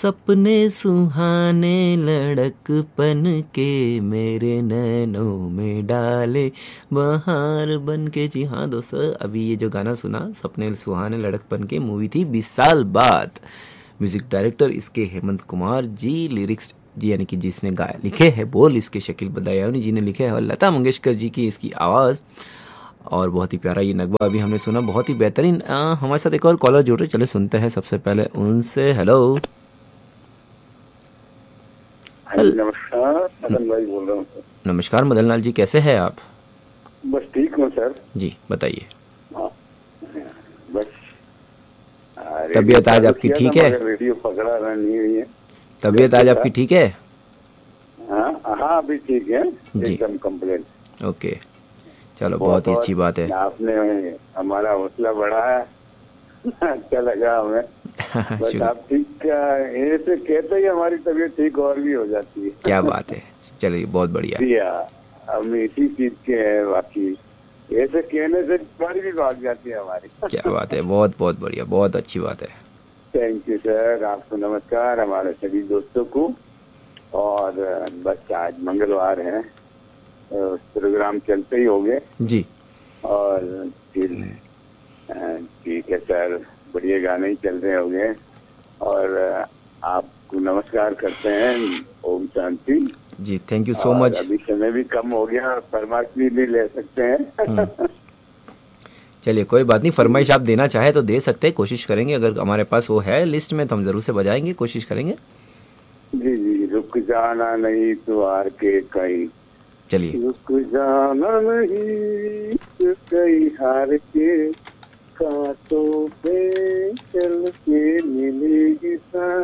सपने सुहाने लड़कपन के मेरे नैनों में डाले बहार बन के। जी हाँ दोस्तों, अभी ये जो गाना सुना सपने सुहाने लड़कपन के मूवी थी 20 साल बाद। म्यूजिक डायरेक्टर इसके हेमंत कुमार जी, लिरिक्स जी यानी कि जिसने गाया लिखे हैं बोल इसके शकील बदायूनी जी ने लिखे हैं और लता मंगेशकर जी की इसकी आवाज़। और बहुत ही प्यारा ये नगमा अभी हमने सुना, बहुत ही बेहतरीन। हमारे साथ एक और कॉलर जुड़ रहे, चले सुनते हैं सबसे पहले उनसे। हेलो नमस्कार, मदन भाई बोल रहा हूँ। नमस्कार मदन लाल जी, कैसे हैं आप? बस ठीक हूँ सर। जी बताइए। बस तबीयत आज आपकी ठीक है? रेडियो पकड़ा नहीं हुई है। तबीयत आज आपकी ठीक है? हाँ अभी ठीक है, एकदम कंप्लीट। ओके, चलो बहुत ही अच्छी बात है। आपने हमारा हौसला बढ़ाया, अच्छा लगा हमें। बस आप ठीक ऐसे कहते ही हमारी तबीयत ठीक और भी हो जाती है। क्या बात है, चलिए बहुत बढ़िया। हम इसी चीज के हैं, बाकी ऐसे कहने से बीमारी भी भाग जाती है हमारी। क्या बात है, बहुत बहुत बढ़िया, बहुत अच्छी बात है। थैंक यू सर, आपको नमस्कार, हमारे सभी दोस्तों को। और बस आज मंगलवार है, प्रोग्राम चलते ही होंगे जी। और ठीक है सर, बढ़िया गाने ही चल रहे होंगे। और आपको नमस्कार करते हैं, ओम शांति जी। Thank you so much. अभी समय भी कम हो गया, फरमाइश भी ले सकते हैं। चलिए कोई बात नहीं, फरमाइश आप देना चाहे तो दे सकते हैं, कोशिश करेंगे, अगर हमारे पास वो है लिस्ट में तो हम जरूर से बजाएंगे, कोशिश करेंगे। जी जी, रुक जाना नहीं तो हार के कहीं, चलिए। रुक जाना नहीं तो कहीं हार के, कांटों पे चल के मिलेगी